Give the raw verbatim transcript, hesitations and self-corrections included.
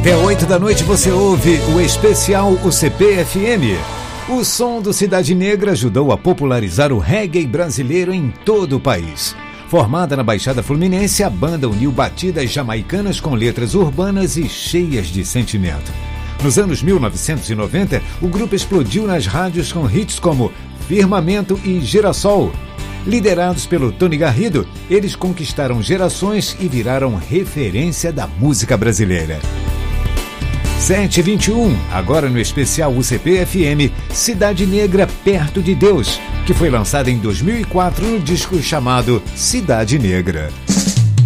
Até oito da noite você ouve o especial U C P F M. O som do Cidade Negra ajudou a popularizar o reggae brasileiro em todo o país. Formada na Baixada Fluminense, a banda uniu batidas jamaicanas com letras urbanas e cheias de sentimento. Nos anos mil novecentos e noventa, o grupo explodiu nas rádios com hits como Firmamento e Girassol. Liderados pelo Tony Garrido, eles conquistaram gerações e viraram referência da música brasileira. sete e vinte e um, agora no especial U C P F M, Cidade Negra Perto de Deus, que foi lançada em dois mil e quatro no disco chamado Cidade Negra.